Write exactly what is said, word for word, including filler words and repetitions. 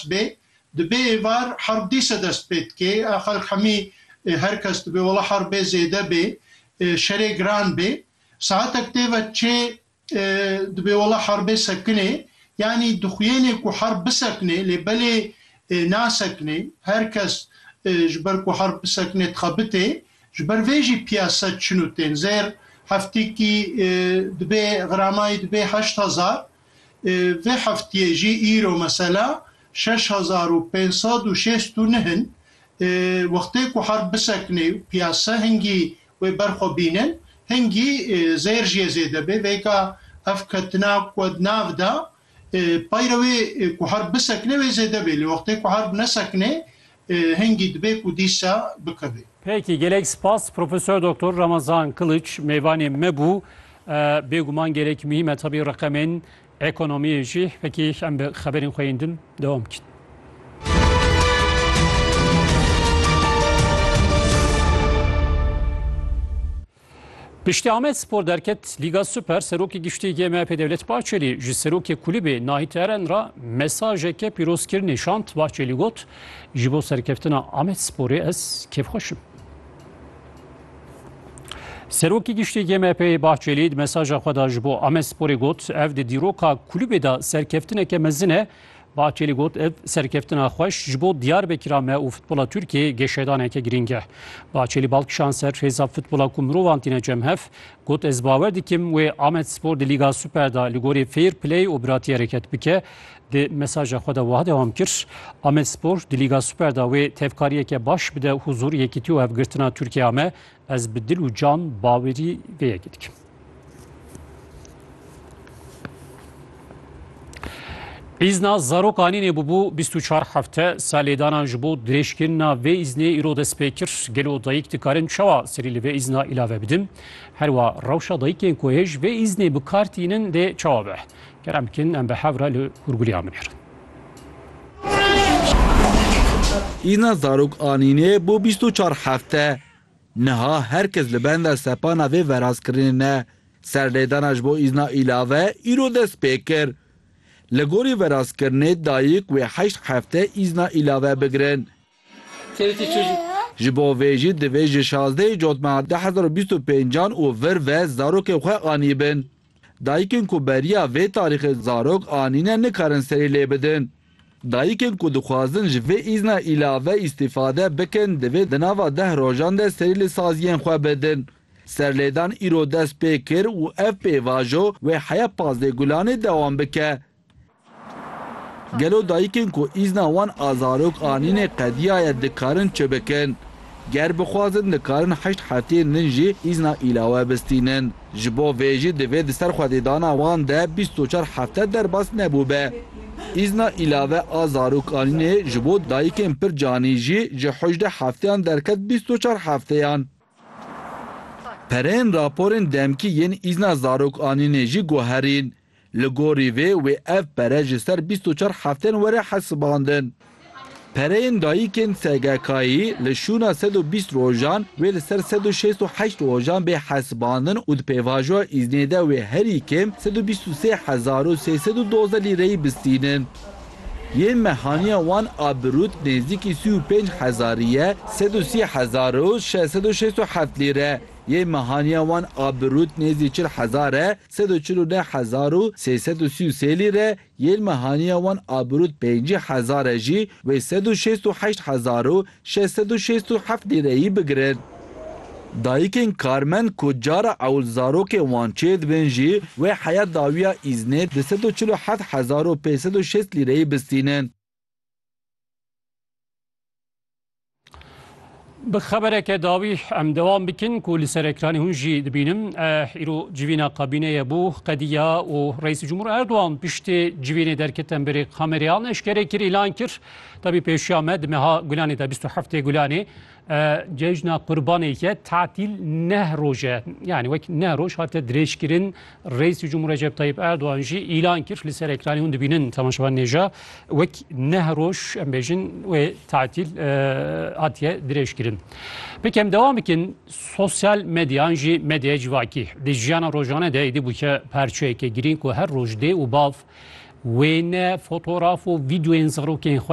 dest bê dibe êvar herb dîse dest pê dike xelk hemî her kes dibe wala herbê zêde bê şerê giran bê saetek tê ve çê dibe wala herbê sekinê yanî dixuyênê ku herb bisekinê lê belê nasekinê her kes ji ber ku herb bisekinê dixebitê ji ber vê jî piyasa çin û tên zêr heftikî dibe giramayê dibe heşt hezar vê heftiyê jî îro mesela şeş hezar û pênc sed û şêst û neh in wextê ku herb bisekinê piyasa hingî wê berxwe bînin hingî zêr jî zêde bê vêka ev ketina ku nav da payra wê ku herb bisekinê wê zêde bê lê wextê ku herb nesekinê hingî dibe ku dîsa bikeve. Peki gelek spas Profesör Doktor Ramazan Kılıç meyvanê me bû bêguman gerek mî me tabii reqemên ekonomiyê jî pekî em bi xeberên xwe yên din dewam bikin. Piştî Amed Spor derket Liga Süper serokê giştî G M H P Devlet Bahçeli ji serokê kulîbê Nahit Eren ra mesajeke pîrozkirinê şand. Bahçeli got ji bo serkeftina Amed Sporê ez kêfxweş im. Serokê giştî G M H P Bahçeli mesaja xwe da ji bo Amed Sporê got ev di dîroka kulîbê da serkeftineke mezin e. Bahçeli got ev serkeftina xweş ji bo Diyarbekir'a me û futbola Tirkiyeyê geşedaneke giring e. Bahçeli balkişan ser hêza futbola ku mirovan tîne cemhev got ez bawer dikim wê Amed Spor di Liga Süper da li gorî fair play û biratî hereket bike. Di mesaja xwe de wiha dewam kir. Amed Spor di Liga Süper da wê tevkariyeke baş bide huzur yekîtî û hevgirtina Tirkiye me ez bi dil û can bawerî vê yekê dikim. İzna zarok anînê bûbû bîst û çar hefte salêdanan ji bo dirêjkirina vê îznê îro dest pê kir. Gelo dayîk dikarin çawa serî li vê îzna îlave bidin. Her wa rewşa dayîkên ku hêj vê îznê bi kar tînin dê çawa be. Kerem bikin em bi hevra li hûrgulîya min herin. İzna zarok anînê bû bîst û çar hefte. Niha herkes li benda sepana vê verazkirinê ne. Serlêdana ji bo îzna îlave îro dest pê kir. Li gorî verazkirinê dayîk wê heşt hefte îzna îlave bigirin. Ji bo vê jî divê ji şazdeyê cotmeha du hezar û bîst û pêncan û vir ve zarokê xwe anî bin. Dayîkên ku beriya vê tarîxê zarok anîne nikarin serî lê bidin. Dayîkên ku dixwazin ji vê îzna îlave îstîfade bikin divê di nava deh rojan de serî li saziyên xwe bidin. Serlêdan îro dest pê kir û ev pêvajo wê heya Pazdê Gulanê dewam bike. Gelo dayîkên ku îzna wan a zarok anînê qediyaye dikarin çi bikin. Ger bixwazin dikarin heşt hefteyên din jî îzna îlave bistînin. Ji bo vê jî divê di ser xwedîdana wan de bîst û çar hefte derbas nebûbe. Îzna îlave a zarok anînê ji bo dayîkên pir canî jî ji hejde hefteyan derket bîst û çar hefteyan. Pereyên raporên demkî yên îzna zarok anînê jî guherîn. Li gorî vê wê ev pere ji ser bîst û çar heftên were hesibandin. Pereyên dayîkên S G K'yî li şûna sed û bîst rojan wê li ser sed û şêst û heşt rojan bê hesibandin û di pêvajoya îznê de wê herî kêm sed û bîst û sê hezar û sê sed û doze lîreyî bistînin. Yên mehaniya wan a birût nêzîkî sî û pênc hezariye sed û sî hezar û şeş sed û şêst û heft lîre. Yên mehaniya wan a birût nêzî çil hezar e sed û çil û neh hezar û sê sed û sî û sê lîre. Yên mehaniya wan a birût pêncî hezar e jî wê sed û şêst û heşt hezar û şeş sed û şêst û heft lîreyî bigirin. Dayîkên karmend ku cara ewl zarokê wan çê dibin jî wê heya dawiya îznê di sed û çil û heft hezar û pênc sed û şêst lîreyî bistînin. Bi xebereke dawî em dewam bikin ku li ser ekranê hûn jî dibînim îro civîna kabîneyê bû qediya û Reîsî Cumhur Erdogan piştî civînê derketin berê kameryan eşkere kir îlan kir. Tabî pêşiya me di meha Gulanê de bîst û heftê Gulanê cejna qurbanê tatil neh roj e. Yani wek neh roj hate dirêjkirin Reîsî Cumhur Recep Tayyip Erdogan jî îlan kir li ser ekranê hûn dibînin temaşevan nêja wek neh roj em bêjin wê tatil hatiye dirêjkirin. Peki em devam bikin sosyal medyan jî medyaya civakî di jiyana rojane de êdî bûke perçeyeke girîn ku her roj dê û bav wêne fotoğraf û videoyên zarokên xwe